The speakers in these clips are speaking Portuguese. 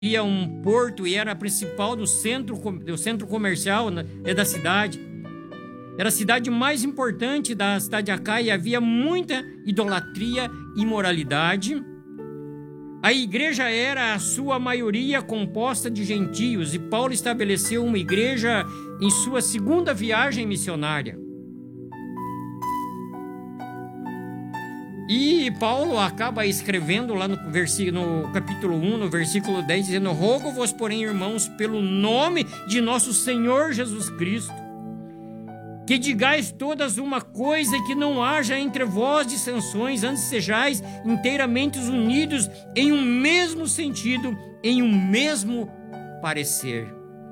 havia um porto e era a principal do centro comercial da cidade. Era a cidade mais importante da cidade de Acaia e havia muita idolatria e imoralidade. A igreja era, a sua maioria, composta de gentios, e Paulo estabeleceu uma igreja em sua segunda viagem missionária. E Paulo acaba escrevendo lá no capítulo 1, no versículo 10, dizendo: rogo-vos, porém, irmãos, pelo nome de nosso Senhor Jesus Cristo, que digais todas uma coisa e que não haja entre vós dissensões, antes sejais inteiramente unidos em um mesmo sentido, em um mesmo parecer.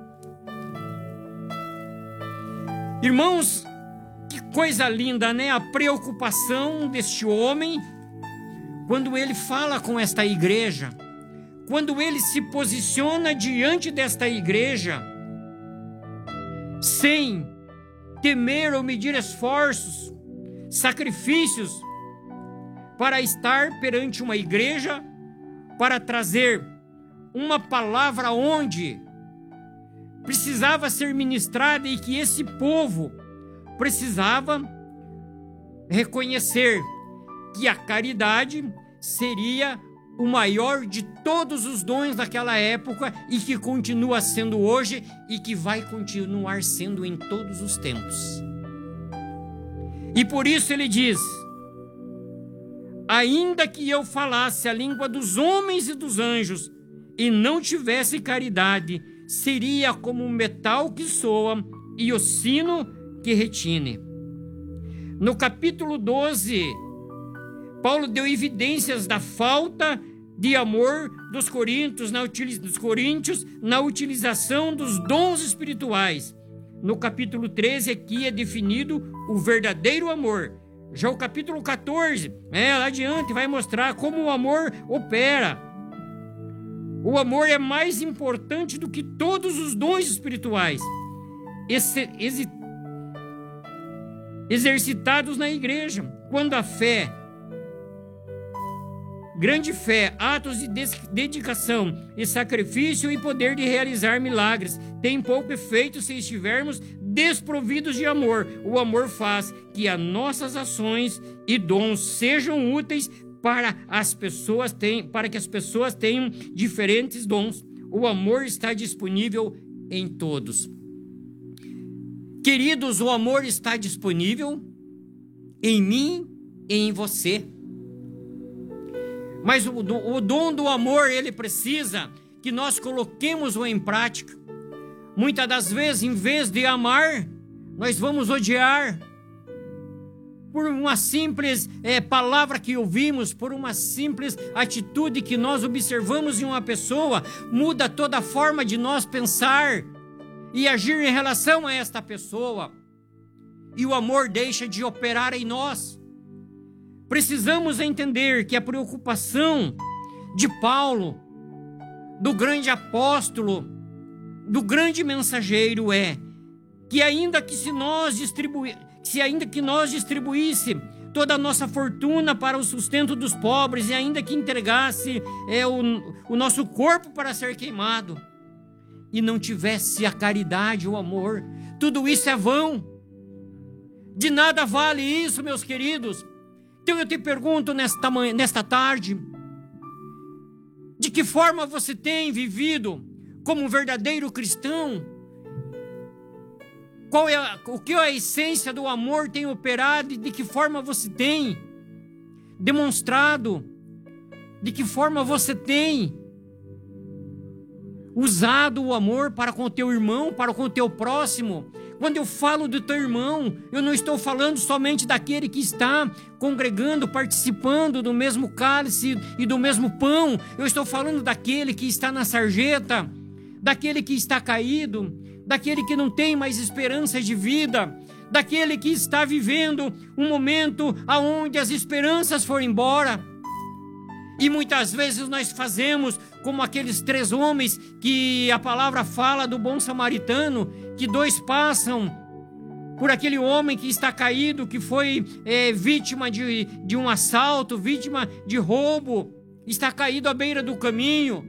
Irmãos, que coisa linda, né? A preocupação deste homem, quando ele fala com esta igreja, quando ele se posiciona diante desta igreja, sem temer ou medir esforços, sacrifícios, para estar perante uma igreja, para trazer uma palavra onde precisava ser ministrada e que esse povo precisava reconhecer que a caridade seria o maior de todos os dons daquela época e que continua sendo hoje e que vai continuar sendo em todos os tempos. E por isso ele diz: ainda que eu falasse a língua dos homens e dos anjos e não tivesse caridade, seria como um metal que soa e o sino que retine. No capítulo 12, Paulo deu evidências da falta de amor dos coríntios na utilização dos dons espirituais. No capítulo 13 aqui é definido o verdadeiro amor. Já o capítulo 14, lá adiante, vai mostrar como o amor opera. O amor é mais importante do que todos os dons espirituais exercitados na igreja. Quando a fé, grande fé, atos de dedicação e sacrifício e poder de realizar milagres tem pouco efeito se estivermos desprovidos de amor. O amor faz que as nossas ações e dons sejam úteis para que as pessoas tenham diferentes dons. O amor está disponível em todos. Queridos, o amor está disponível em mim e em você. Mas o dom do amor, ele precisa que nós coloquemos-o em prática. Muitas das vezes, em vez de amar, nós vamos odiar. Por uma simples palavra que ouvimos, por uma simples atitude que nós observamos em uma pessoa, muda toda a forma de nós pensar e agir em relação a esta pessoa. E o amor deixa de operar em nós. Precisamos entender que a preocupação de Paulo, do grande apóstolo, do grande mensageiro, é que ainda que nós distribuísse toda a nossa fortuna para o sustento dos pobres e ainda que entregasse o nosso corpo para ser queimado e não tivesse a caridade, o amor, tudo isso é vão. De nada vale isso, meus queridos. Então eu te pergunto nesta tarde, de que forma você tem vivido como um verdadeiro cristão? O que a essência do amor tem operado e de que forma você tem demonstrado? De que forma você tem usado o amor para com o teu irmão, para com o teu próximo? Quando eu falo do teu irmão, eu não estou falando somente daquele que está congregando, participando do mesmo cálice e do mesmo pão. Eu estou falando daquele que está na sarjeta, daquele que está caído, daquele que não tem mais esperança de vida, daquele que está vivendo um momento onde as esperanças foram embora. E muitas vezes nós fazemos como aqueles 3 homens que a palavra fala do bom samaritano, que 2 passam por aquele homem que está caído, que foi vítima de um assalto, vítima de roubo, está caído à beira do caminho.